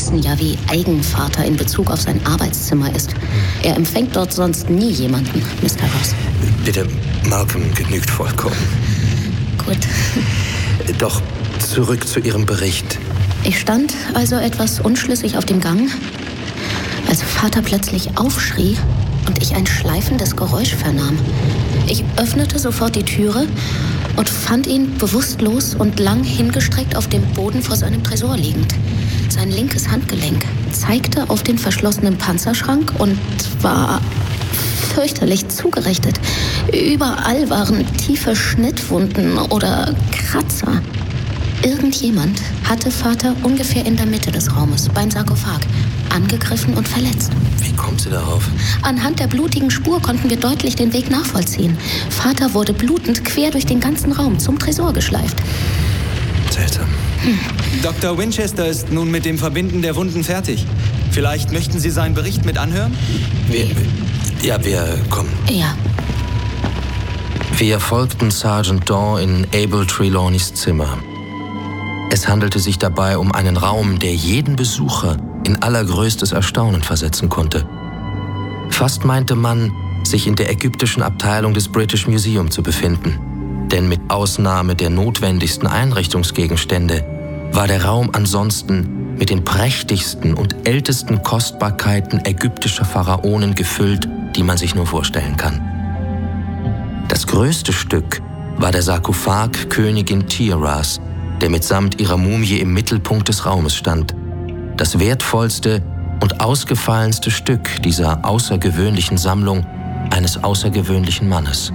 wissen ja, wie eigen Vater in Bezug auf sein Arbeitszimmer ist. Er empfängt dort sonst nie jemanden, Mr. Ross. Bitte, Malcolm genügt vollkommen. Gut. Doch zurück zu Ihrem Bericht. Ich stand also etwas unschlüssig auf dem Gang, als Vater plötzlich aufschrie und ich ein schleifendes Geräusch vernahm. Ich öffnete sofort die Türe und fand ihn bewusstlos und lang hingestreckt auf dem Boden vor seinem Tresor liegend. Sein linkes Handgelenk zeigte auf den verschlossenen Panzerschrank und war fürchterlich zugerichtet. Überall waren tiefe Schnittwunden oder Kratzer. Irgendjemand hatte Vater ungefähr in der Mitte des Raumes, beim Sarkophag, angegriffen und verletzt. Wie kommt sie darauf? Anhand der blutigen Spur konnten wir deutlich den Weg nachvollziehen. Vater wurde blutend quer durch den ganzen Raum zum Tresor geschleift. Seltsam. Dr. Winchester ist nun mit dem Verbinden der Wunden fertig. Vielleicht möchten Sie seinen Bericht mit anhören? Wir kommen. Ja. Wir folgten Sergeant Daw in Abel Trelawneys Zimmer. Es handelte sich dabei um einen Raum, der jeden Besucher in allergrößtes Erstaunen versetzen konnte. Fast meinte man, sich in der ägyptischen Abteilung des British Museum zu befinden. Denn mit Ausnahme der notwendigsten Einrichtungsgegenstände war der Raum ansonsten mit den prächtigsten und ältesten Kostbarkeiten ägyptischer Pharaonen gefüllt, die man sich nur vorstellen kann. Das größte Stück war der Sarkophag Königin Tiaras, der mitsamt ihrer Mumie im Mittelpunkt des Raumes stand. Das wertvollste und ausgefallenste Stück dieser außergewöhnlichen Sammlung eines außergewöhnlichen Mannes.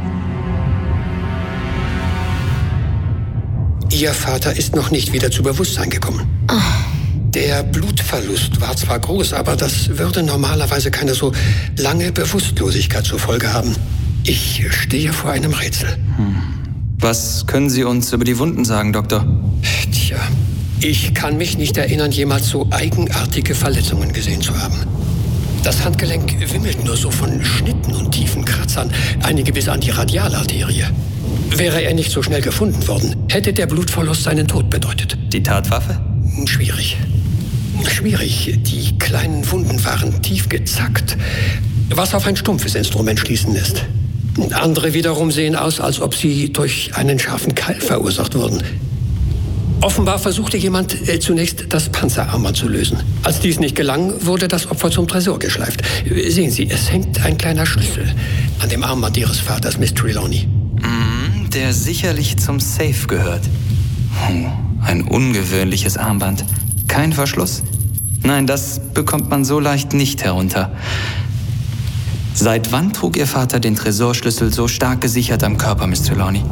Ihr Vater ist noch nicht wieder zu Bewusstsein gekommen. Der Blutverlust war zwar groß, aber das würde normalerweise keine so lange Bewusstlosigkeit zur Folge haben. Ich stehe vor einem Rätsel. Was können Sie uns über die Wunden sagen, Doktor? Tja, ich kann mich nicht erinnern, jemals so eigenartige Verletzungen gesehen zu haben. Das Handgelenk wimmelt nur so von Schnitten und tiefen Kratzern, einige bis an die Radialarterie. Wäre er nicht so schnell gefunden worden, hätte der Blutverlust seinen Tod bedeutet. Die Tatwaffe? Schwierig. Die kleinen Wunden waren tief gezackt, was auf ein stumpfes Instrument schließen lässt. Andere wiederum sehen aus, als ob sie durch einen scharfen Keil verursacht wurden. Offenbar versuchte jemand zunächst das Panzerarmband zu lösen. Als dies nicht gelang, wurde das Opfer zum Tresor geschleift. Sehen Sie, es hängt ein kleiner Schlüssel an dem Armband Ihres Vaters, Miss Trelawney. Der sicherlich zum Safe gehört. Ein ungewöhnliches Armband. Kein Verschluss. Nein, das bekommt man so leicht nicht herunter. Seit wann trug Ihr Vater den Tresorschlüssel so stark gesichert am Körper, Miss Trelawney?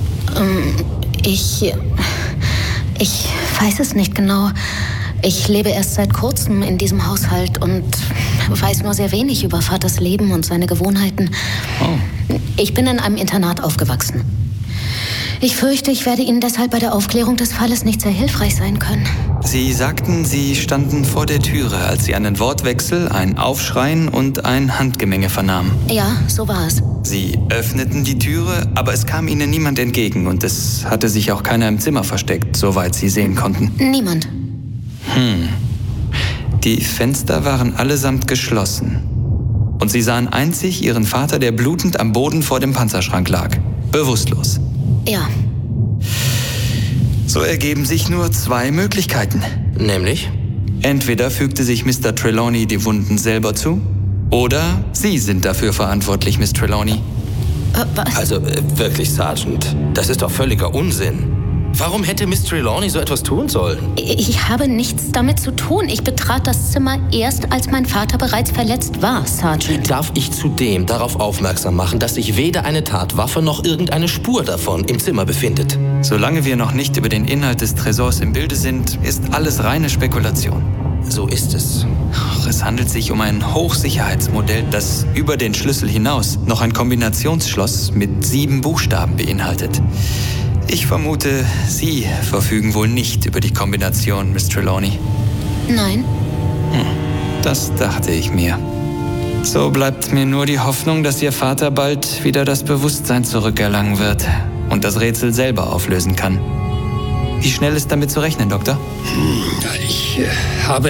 Ich weiß es nicht genau. Ich lebe erst seit kurzem in diesem Haushalt und weiß nur sehr wenig über Vaters Leben und seine Gewohnheiten. Ich bin in einem Internat aufgewachsen. Ich fürchte, ich werde Ihnen deshalb bei der Aufklärung des Falles nicht sehr hilfreich sein können. Sie sagten, Sie standen vor der Türe, als Sie einen Wortwechsel, ein Aufschreien und ein Handgemenge vernahmen. Ja, so war es. Sie öffneten die Türe, aber es kam Ihnen niemand entgegen und es hatte sich auch keiner im Zimmer versteckt, soweit Sie sehen konnten. Niemand. Die Fenster waren allesamt geschlossen. Und Sie sahen einzig Ihren Vater, der blutend am Boden vor dem Panzerschrank lag. Bewusstlos. Ja. So ergeben sich nur zwei Möglichkeiten. Nämlich? Entweder fügte sich Mr. Trelawney die Wunden selber zu, oder Sie sind dafür verantwortlich, Miss Trelawney. Was? Also, wirklich, Sergeant, das ist doch völliger Unsinn. Warum hätte Miss Trelawney so etwas tun sollen? Ich habe nichts damit zu tun. Ich betrat das Zimmer erst, als mein Vater bereits verletzt war, Sergeant. Darf ich zudem darauf aufmerksam machen, dass sich weder eine Tatwaffe noch irgendeine Spur davon im Zimmer befindet? Solange wir noch nicht über den Inhalt des Tresors im Bilde sind, ist alles reine Spekulation. So ist es. Es handelt sich um ein Hochsicherheitsmodell, das über den Schlüssel hinaus noch ein Kombinationsschloss mit 7 Buchstaben beinhaltet. Ich vermute, Sie verfügen wohl nicht über die Kombination, Miss Trelawney. Nein. Das dachte ich mir. So bleibt mir nur die Hoffnung, dass Ihr Vater bald wieder das Bewusstsein zurückerlangen wird und das Rätsel selber auflösen kann. Wie schnell ist damit zu rechnen, Doktor? Ich habe